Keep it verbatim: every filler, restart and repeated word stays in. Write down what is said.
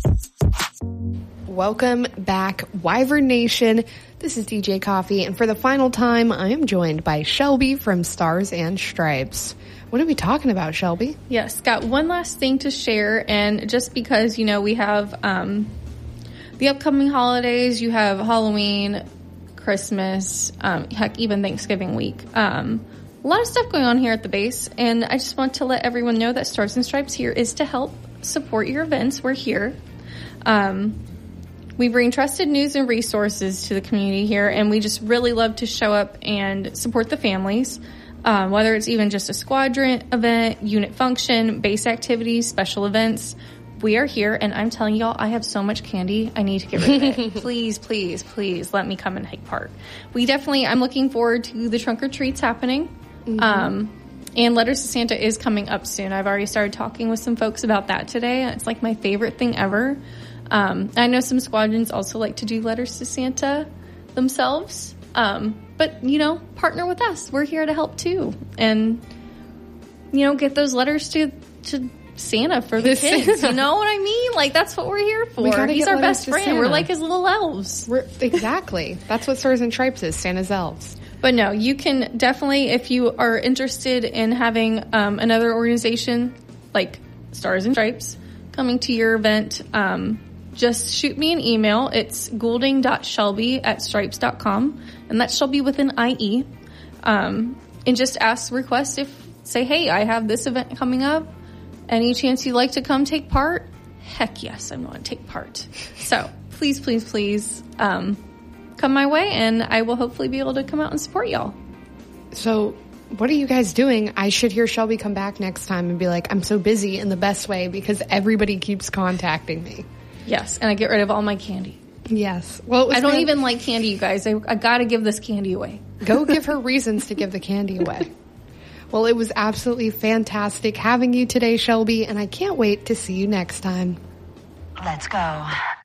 Welcome back, Wyvern Nation. This is D J Coffee, and for the final time, I am joined by Shelby from Stars and Stripes. What are we talking about, Shelby? Yes, got one last thing to share, and just because, you know, we have um, the upcoming holidays, you have Halloween, Christmas, um, heck, even Thanksgiving week. Um, a lot of stuff going on here at the base, and I just want to let everyone know that Stars and Stripes here is to help support your events. We're here. Um, we bring trusted news and resources to the community here, and we just really love to show up and support the families, um, whether it's even just a squadron event, unit function, base activities, special events. We are here, and I'm telling y'all, I have so much candy, I need to get rid of it. Please, please, please let me come and take part. We definitely, I'm looking forward to the trunk or treats happening. Mm-hmm. Um, and Letters to Santa is coming up soon. I've already started talking with some folks about that today. It's like my favorite thing ever. Um, I know some squadrons also like to do Letters to Santa themselves. Um, but, you know, partner with us. We're here to help too. And, you know, get those letters to, to Santa for the kids. You know what I mean? Like, that's what we're here for. We He's our best friend. Santa. We're like his little elves. We're, exactly. That's what Stars and Stripes is, Santa's elves. But no, you can definitely, if you are interested in having um, another organization like Stars and Stripes coming to your event, um, just shoot me an email. It's goulding dot shelby at stripes dot com, and that's Shelby with an I E. Um, and just ask, request if, say, hey, I have this event coming up. Any chance you'd like to come take part? Heck yes, I'm going to take part. So please, please, please um, come my way, and I will hopefully be able to come out and support y'all. So what are you guys doing? I should hear Shelby come back next time and be like, I'm so busy in the best way because everybody keeps contacting me. Yes, and I get rid of all my candy. Yes. Well, I don't fan- even like candy, you guys. I, I got to give this candy away. Go give her reasons to give the candy away. Well, it was absolutely fantastic having you today, Shelby, and I can't wait to see you next time. Let's go.